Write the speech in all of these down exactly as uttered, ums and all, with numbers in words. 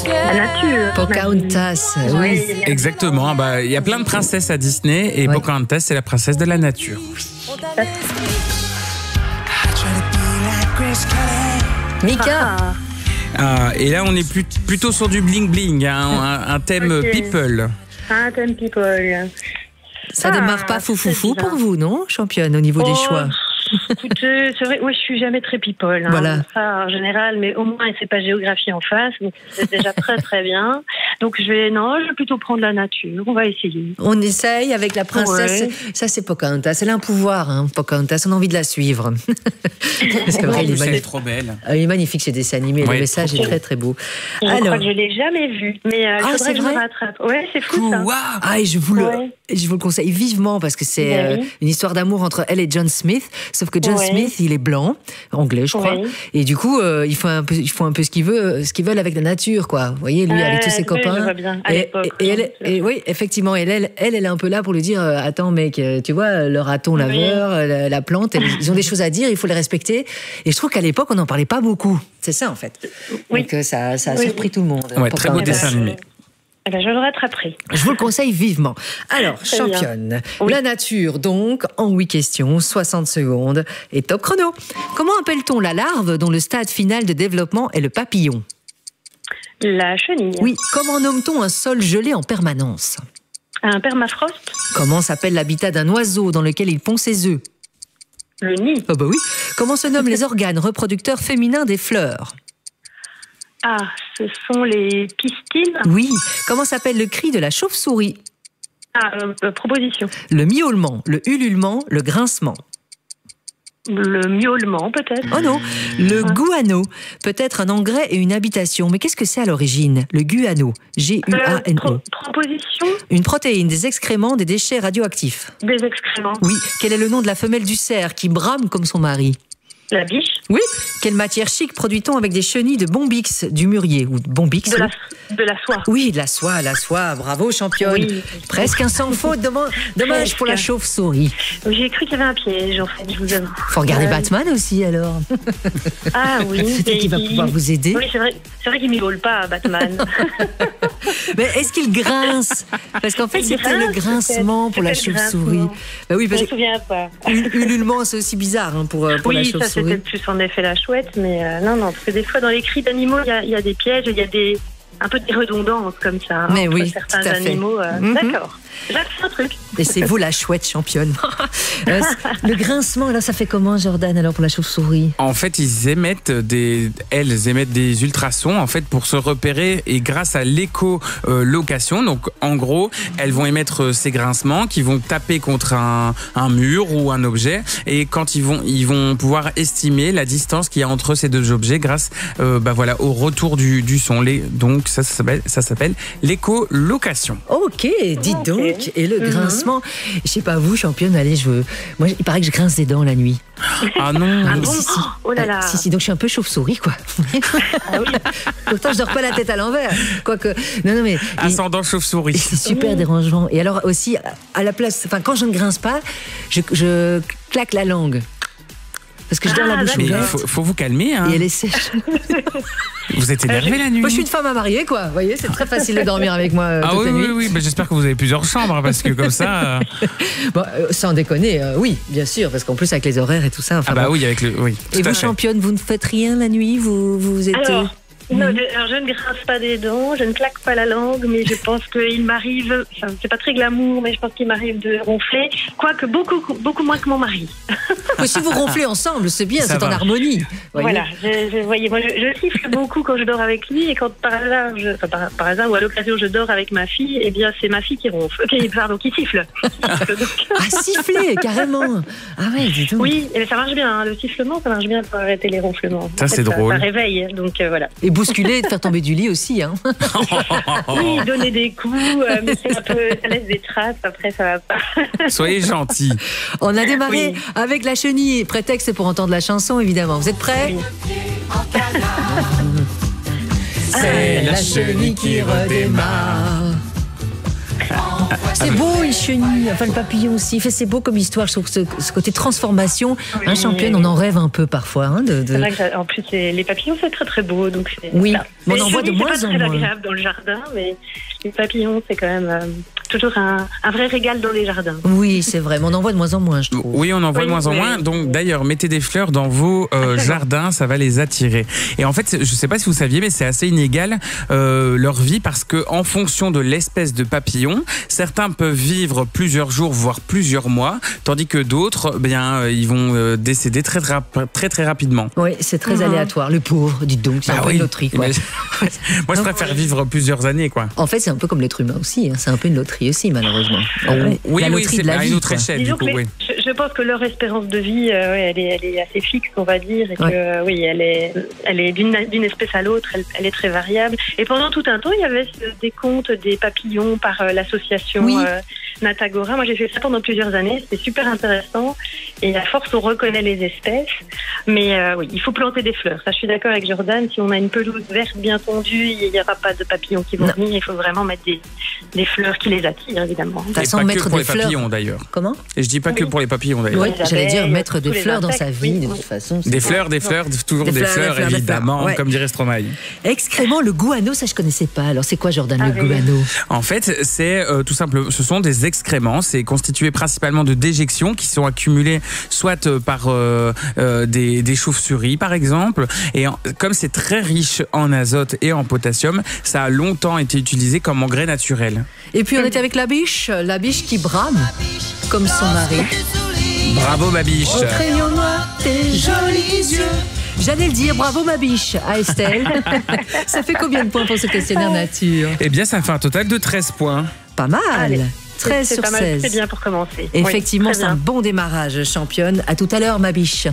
La nature. Pocahontas, oui. Oui. Exactement. Bah, il y a plein de princesses à Disney et Ouais. Pocahontas, c'est la princesse de la nature. Mika, Ah, Ah, et là, on est plus- plutôt sur du bling bling, hein, un, un thème Ok. people. un thème people. ça Ah, démarre pas fou fou c'est fou bizarre. pour vous, non, championne, au niveau des Oh, choix? Écoutez, c'est vrai, moi je suis jamais très people. Hein, Voilà. Ça, en général, mais au moins c'est pas géographie en face, donc c'est déjà très très bien. Donc je vais, non, je vais plutôt prendre la nature. On va essayer. On essaye avec la princesse. Ouais. Ça, c'est Pocahontas. Elle a un pouvoir, hein, Pocahontas. On a envie de la suivre. C'est vrai, il est, Elle est magnifique. trop belle. Ah, il est magnifique chez dessin animé. Ouais, Le message trop est beau. très très beau. Je Alors, crois que je l'ai jamais vu, mais euh, il Ah, faudrait c'est que je me vrai rattrape. Ouais, c'est fou ça. Waouh. ah, et je vous le, Ouais. je vous le conseille vivement parce que c'est Ben euh, oui. une histoire d'amour entre elle et John Smith. Sauf que John Ouais. Smith, il est blanc, anglais, je crois. Ouais. Et du coup, euh, ils font un peu, ils font un peu ce qu'ils veulent, ce qu'ils veulent avec la nature, quoi. Vous voyez, lui avec tous ses Ouais, copains. je vois bien, à et, l'époque, et- et elle, hein, et oui, effectivement, elle, elle, elle, elle est un peu là pour lui dire, euh, attends, mec, euh, tu vois, le raton laveur, euh, la, la plante, elle- ils ont des choses à dire, il faut les respecter. Et je trouve qu'à l'époque, on n'en parlait pas beaucoup. C'est ça, en fait. Oui. Donc euh, ça, ça a Oui. surpris tout le monde. Ouais, très beau Pocahontas. dessin animé. Eh ben, je le rattraperai. Je vous le conseille vivement. Alors, Très bien. championne, Oui. la nature, donc, en huit questions, soixante secondes, et top chrono. Comment appelle-t-on la larve dont le stade final de développement est le papillon? La chenille. Oui. Comment nomme-t-on un sol gelé en permanence? Un permafrost. Comment s'appelle l'habitat d'un oiseau dans lequel il pond ses œufs? Le nid. Ah bah oui. Comment se nomment les organes reproducteurs féminins des fleurs? Ah, ce sont les pistils. Oui. Comment s'appelle le cri de la chauve-souris? Ah, euh, euh, proposition. Le miaulement, le ululement, le grincement. Le miaulement, peut-être. Oh non, le guano peut être un engrais et une habitation. Mais qu'est-ce que c'est à l'origine? Le guano, G U A N O. Euh, pro- proposition Une protéine des excréments des déchets radioactifs. des excréments. Oui, quel est le nom de la femelle du cerf qui brame comme son mari? La biche. Oui, quelle matière chic produit-on avec des chenilles de bombix du mûrier ou de bombix? De la, oui. de la soie. Oui, de la soie, la soie, bravo championne. Oui. Presque un sans faute, dommage, dommage pour la Presque. chauve-souris. J'ai cru qu'il y avait un piège, en fait, je vous avoue. Faut regarder Euh, Batman aussi alors. Ah oui. Peut-être et qu'il va il- pouvoir vous aider. Oui, c'est vrai, c'est vrai qu'il ne miaule pas, Batman. Mais est-ce qu'il grince? Parce qu'en fait, Il c'était le grince, grincement pour la peut-être. C'était le chauve-souris. grincement. Bah oui, Je parce me que souviens pas. ul- ululement, c'est aussi bizarre hein, pour, euh, pour la Oui, ça c'était chauve-souris. plus en effet la chouette, mais euh, non, non, parce que des fois dans les cris d'animaux, il y a, il y a des pièges, il y a des un peu des redondances comme ça. hein, Mais entre oui, certains tout à fait. animaux. euh, Mhm. D'accord. J'ai appris un truc. Et c'est vous la chouette championne. Euh, c'est- le grincement, là, ça fait comment, Jordan, alors pour la chauve-souris? En fait, ils émettent des, elles émettent des ultrasons en fait pour se repérer et grâce à l'écho-location. Donc, en gros, elles vont émettre ces grincements qui vont taper contre un, un mur ou un objet et quand ils vont, ils vont pouvoir estimer la distance qu'il y a entre ces deux objets grâce, euh, bah voilà, au retour du, du son. Les, donc, ça, ça s'appelle, ça s'appelle l'écho-location. Ok, dites Ok. donc. Et le Mhm. grincement, je sais pas vous, championne, allez, je veux. Moi, il paraît que je grince des dents la nuit. Ah non. Ah Oui, bon si, si. Oh là là. Euh, si, si, donc je suis un peu chauve-souris, quoi. Ah oui. Pourtant, je dors pas la tête à l'envers. Quoique, non, non, mais. il- Ascendant chauve-souris. C'est super dérangeant. Et alors aussi, à la place, enfin, quand je ne grince pas, je, je claque la langue. Parce que je dors la Ah, bouche Mais il ouverte. faut, faut vous calmer. Hein. Et elle est sèche. Vous êtes énervé la nuit. Moi, je suis une femme à marier, quoi. Vous voyez, c'est très facile de dormir avec moi euh, Ah toute oui, la nuit. oui, oui. Bah, j'espère que vous avez plusieurs chambres parce que comme ça. euh, Bon, euh, sans déconner, euh, oui, bien sûr, parce qu'en plus, avec les horaires et tout ça. Enfin, Ah bah bon. oui, avec le. Oui. Et tout à vous, fait. championne, vous ne faites rien la nuit? Vous, vous êtes. euh, Alors, non, je, alors, je ne grince pas des dents, je ne claque pas la langue, mais je pense qu'il m'arrive, enfin, c'est pas très glamour, mais je pense qu'il m'arrive de ronfler, quoique beaucoup, beaucoup moins que mon mari. Mais si vous ronflez ensemble, c'est bien, Ça c'est en va. harmonie. voyez. Voilà, je, je, voyez, moi je, je siffle beaucoup quand je dors avec lui, et quand par hasard, je, enfin, par, par hasard ou à l'occasion je dors avec ma fille, eh bien c'est ma fille qui ronfle, qui, pardon, qui siffle. Donc, Ah, siffler, carrément. Ah ouais, dis donc. oui, et ça marche bien, hein, le sifflement, ça marche bien pour arrêter les ronflements. Ça, En fait, c'est drôle. Ça réveille, donc euh, voilà. Et bousculer, de faire tomber du lit aussi. Hein. Oui, donner des coups, euh, mais c'est un peu, ça laisse des traces, après ça va pas. Soyez gentils. On a démarré Oui. avec la chenille. Prétexte pour entendre la chanson, évidemment. Vous êtes prêts? C'est la chenille qui redémarre. c'est beau, une chenille, enfin le papillon aussi. Fait, c'est beau comme histoire. Je trouve que ce, ce côté transformation, Oui, un championne, on en rêve un peu parfois. Hein, de, de... C'est vrai que ça- en plus, c'est- les papillons, c'est très très beau. Donc c'est, Oui, voilà. mais on Les en voit de chenilles, moins c'est en pas très moins. agréable dans le jardin, mais les papillons, c'est quand même euh, toujours un, un vrai régal dans les jardins. Oui, c'est vrai, mais on en voit de moins en moins, je trouve. Oui, on en voit Oui, de moins en oui. moins. Donc d'ailleurs, mettez des fleurs dans vos euh, jardins, ça va les attirer. Et en fait, je sais pas si vous saviez, mais c'est assez inégal euh, leur vie parce que en fonction de l'espèce de papillon, certains peuvent vivre plusieurs jours, voire plusieurs mois, tandis que d'autres, eh bien, euh, ils vont euh, décéder très très, rap- très très rapidement. Oui, c'est très Mhm. aléatoire. Le pauvre, dites donc, c'est un peu une loterie, quoi. Mais- Moi, je préfère vivre plusieurs années, quoi. En fait, c'est un peu comme l'être humain aussi. Hein. C'est un peu une loterie aussi, malheureusement. Ouais. Oui, la oui, loterie c'est de la à vie, une autre quoi. échelle, du Disons coup, que les- oui. je, je pense que leur espérance de vie, euh, ouais, elle, est, elle est assez fixe, on va dire, et que Ouais. euh, oui, elle est, elle est d'une, d'une espèce à l'autre, elle, elle est très variable. Et pendant tout un temps, il y avait ce décompte des papillons par euh, l'association Oui. euh, Natagora. Moi, j'ai fait ça pendant plusieurs années, c'était super intéressant. Et à force, on reconnaît les espèces. Mais euh, oui, il faut planter des fleurs. Ça, je suis d'accord avec Jordan. Si on a une pelouse verte bien tondue, il n'y aura pas de papillons qui vont Non. venir. Il faut vraiment mettre des, des fleurs qui les attirent, évidemment. De toute façon, Et pas que mettre pour des les fleurs. papillons, d'ailleurs. Comment? Et je dis pas que Oui. pour les papillons, d'ailleurs. Oui, les j'allais dire abeilles, mettre des tous les fleurs dans sa insectes, vie, oui. de toute façon. c'est- Des fleurs, des fleurs, toujours Des des, fleurs, des fleurs, fleurs, des évidemment, fleurs, ouais. comme dirait Stromae. Excrément, le guano, ça je connaissais pas. Alors c'est quoi, Jordan, Ah le oui. guano? En fait, c'est euh, tout simple, ce sont des excréments. C'est constitué principalement de déjections qui sont accumulées soit euh, par euh, euh, des, des chauves-souris, par exemple. Et en- comme c'est très riche en azote et en potassium, ça a longtemps été utilisé comme engrais naturel. Et puis on était avec la biche, la biche qui brame comme son mari. Bravo, ma biche. Au crayon noir, tes jolis yeux. J'allais le dire, bravo ma biche à Estelle. Ça fait combien de points pour ce questionnaire nature? Eh bien, ça fait un total de treize points. Pas mal. Allez. treize C'est sur pas mal, seize. c'est bien pour commencer. Effectivement, Oui, très c'est un bien. bon démarrage, championne. À tout à l'heure, ma biche.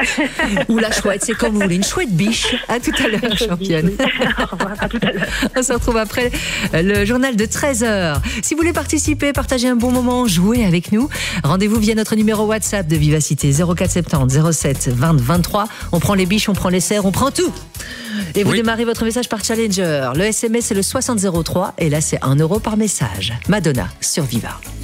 Ou la chouette, c'est comme vous voulez. Une chouette biche. À tout à l'heure, championne. Au revoir, à tout à l'heure. On se retrouve après le journal de treize heures. Si vous voulez participer, partager un bon moment, jouer avec nous, rendez-vous via notre numéro WhatsApp de Vivacité zéro quatre soixante-dix zéro sept vingt vingt-trois. On prend les biches, on prend les cerfs, on prend tout. Et vous Oui. démarrez votre message par Challenger. Le S M S, c'est le soixante zéro trois. Et là, c'est un euro par message. Madonna sur Viva.